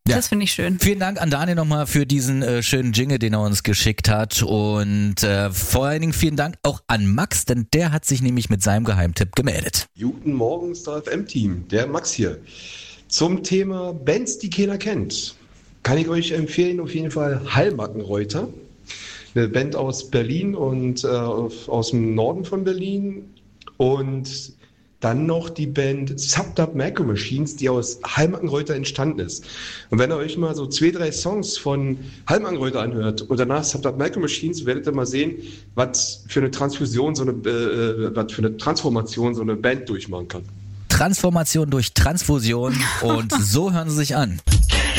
Ja. Das finde ich schön. Vielen Dank an Daniel nochmal für diesen schönen Jingle, den er uns geschickt hat. Und vor allen Dingen vielen Dank auch an Max, denn der hat sich nämlich mit seinem Geheimtipp gemeldet. Guten Morgen, Star FM-Team, der Max hier. Zum Thema Bands, die keiner kennt, kann ich euch empfehlen, auf jeden Fall Hallmackenreuter. Eine Band aus Berlin und aus dem Norden von Berlin. Und dann noch die Band Subdub Micro Machines, die aus Hallmackenreuter entstanden ist. Und wenn ihr euch mal so 2, 3 Songs von Hallmackenreuter anhört und danach Subdub Micro Machines, werdet ihr mal sehen, was für eine Transformation so eine Band durchmachen kann. Transformation durch Transfusion und so hören sie sich an.